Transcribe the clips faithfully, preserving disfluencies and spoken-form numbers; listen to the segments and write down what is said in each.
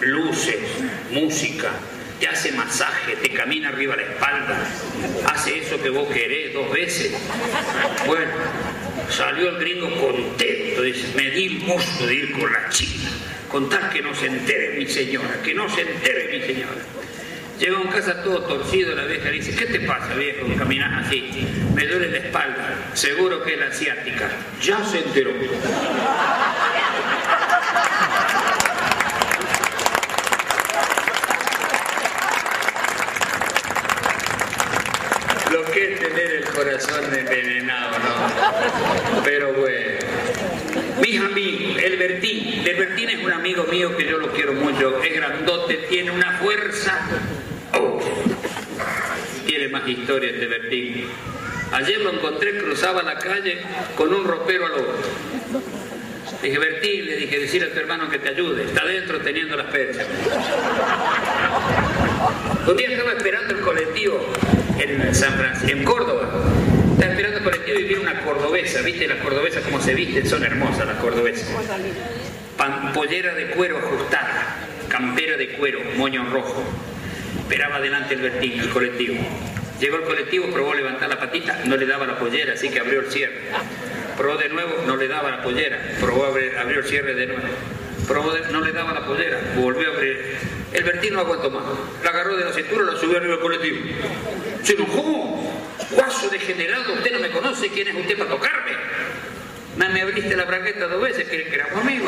luces, música, te hace masaje, te camina arriba la espalda, hace eso que vos querés dos veces. Bueno, salió el gringo contento, dice, me di el gusto de ir con la china, con tal que no se entere mi señora, que no se entere mi señora. Llegó a un casa todo torcido, la vieja le dice, ¿qué te pasa, viejo? Caminás así, me duele la espalda, seguro que es la asiática. Ya se enteró. Lo que es tener el corazón envenenado, ¿no? Pero bueno. Mis amigos, el Bertín. El Bertín es un amigo mío que yo lo quiero mucho. Es grandote, tiene una fuerza. Oh, tiene más historia este Bertín. Ayer lo encontré, cruzaba la calle con un ropero al otro. Dije, Bertín, le dije, decirle a tu hermano que te ayude. Está adentro teniendo las perchas. Un día estaba esperando el colectivo en San Francisco, en Córdoba. Estaba esperando el colectivo y vi una cordobesa. ¿Viste las cordobesas cómo se visten? Son hermosas las cordobesas. Pan, pollera de cuero ajustada, campera de cuero, moño rojo. Esperaba delante el Bertín, el colectivo. Llegó el colectivo, probó levantar la patita, no le daba la pollera, así que abrió el cierre. Probó de nuevo, no le daba la pollera. Probó abrir, abrió el cierre de nuevo. Probó de, no le daba la pollera, volvió a abrir. El Bertín no aguantó más. La agarró de la cintura y la subió arriba del colectivo. Se enojó. Guaso degenerado, usted no me conoce, ¿quién es usted para tocarme? Me, me abriste la bragueta dos veces, que éramos amigos.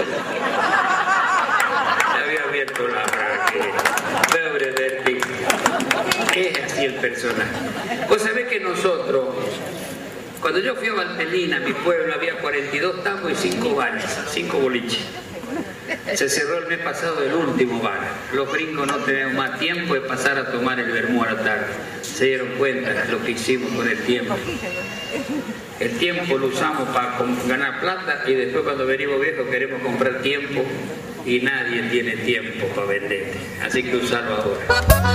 Se había abierto la bragueta. Pobre Bertín. Es así el personaje. Vos sabés que nosotros, cuando yo fui a Valtelina, mi pueblo, había cuarenta y dos tangos y cinco bares, cinco boliches. Se cerró el mes pasado el último bar. Los gringos no tenemos más tiempo de pasar a tomar el vermú a la tarde. Se dieron cuenta de lo que hicimos con el tiempo. El tiempo lo usamos para ganar plata y después cuando venimos viejos queremos comprar tiempo y nadie tiene tiempo para venderte. Así que usarlo ahora.